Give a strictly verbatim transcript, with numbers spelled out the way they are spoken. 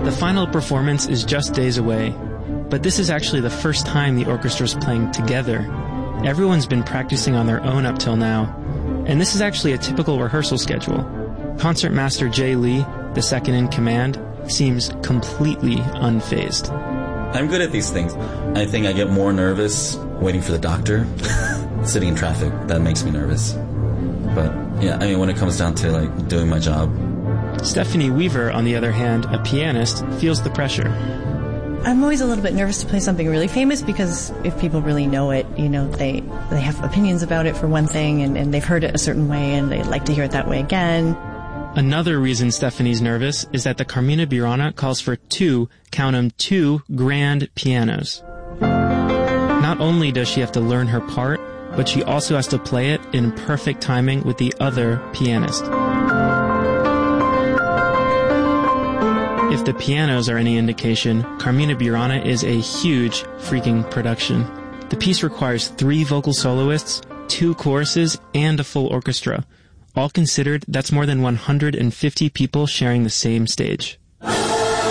The final performance is just days away, but this is actually the first time the orchestra's playing together. Everyone's been practicing on their own up till now, and this is actually a typical rehearsal schedule. Concertmaster Jay Lee, the second in command, seems completely unfazed. I'm good at these things. I think I get more nervous waiting for the doctor. Sitting in traffic, that makes me nervous. But yeah, I mean, when it comes down to like doing my job. Stephanie Weaver, on the other hand, a pianist, feels the pressure. I'm always a little bit nervous to play something really famous because if people really know it, you know, they they have opinions about it for one thing, and, and they've heard it a certain way and they'd like to hear it that way again. Another reason Stephanie's nervous is that the Carmina Burana calls for two, count 'em, two grand pianos. Not only does she have to learn her part, but she also has to play it in perfect timing with the other pianist. If the pianos are any indication, Carmina Burana is a huge freaking production. The piece requires three vocal soloists, two choruses, and a full orchestra. All considered, that's more than one hundred fifty people sharing the same stage.